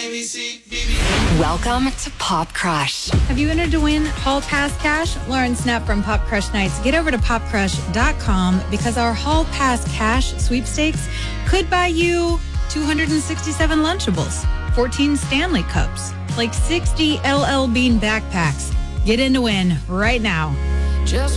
Welcome to Pop Crush. Have you entered to win Hall Pass Cash? Lauren Snap from Pop Crush Nights. Get over to popcrush.com because our Hall Pass Cash sweepstakes could buy you 267 Lunchables, 14 Stanley Cups, like 60 LL Bean backpacks. Get in to win right now. Just